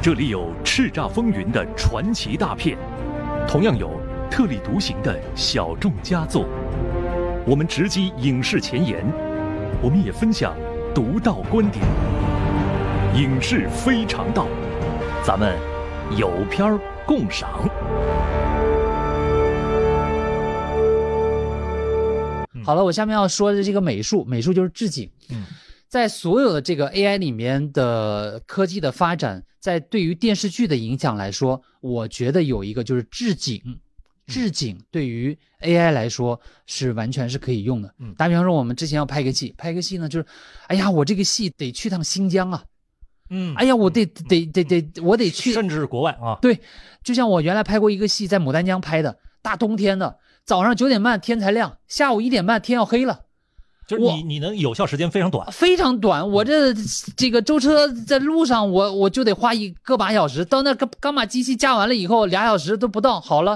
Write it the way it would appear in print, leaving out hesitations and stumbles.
这里有叱咤风云的传奇大片，同样有特立独行的小众佳作。我们直击影视前沿，我们也分享独到观点。影视非常道，咱们有片共赏。 好了，我下面要说的这个美术就是置景。在所有的这个 AI 里面的科技的发展，在对于电视剧的影响来说，我觉得有一个就是置景对于 AI 来说是完全是可以用的。打比方说，我们之前要拍个戏呢，就是，哎呀，我这个戏得去趟新疆啊，哎呀，我得去， 甚至是国外啊。 对，就像我原来拍过一个戏，在牡丹江拍的，大冬天的，早上9点半天才亮，下午1点半天要黑了。 就是你能有效时间非常短， 非常短。我这个舟车在路上，我就得花1个把小时，到那刚把机器架完了以后，2小时都不到，好了。